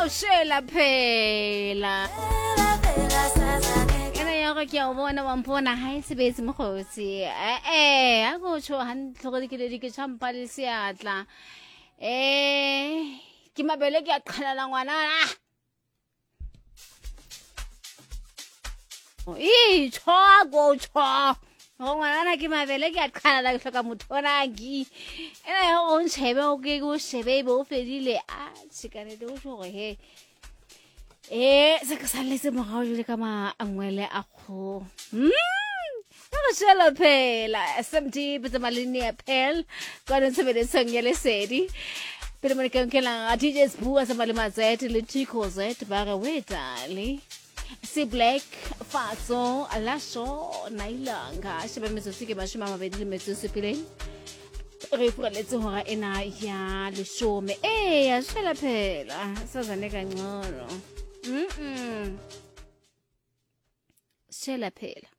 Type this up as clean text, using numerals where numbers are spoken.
shela phela ena ya go ke a bona wa mpona ha sebetse mogotsi a go tsho han tlhogodikile ke champa le seatla ke mabele ke a qhalala ngwana tsho go tsho ngwana ke mabele ke a qhalala ke hloka mothonaki ena go ntshebe o ke go shebe bo fedile tshikane de go he se ka saletse mogao jule ka maangwele a kgo go shela phela SMT bitsa malini ya phel ka no sebedisang ya lesedi pele mo ke nkela a DJ Sbu sa malema zet le Tico zet ba ga wetale si black faso alasho nailanga shebe metsotsi ke mashima mabedi le metsotsi pele re furaletse hora ena ya leshome ya shela phela sazane kancolo shela phela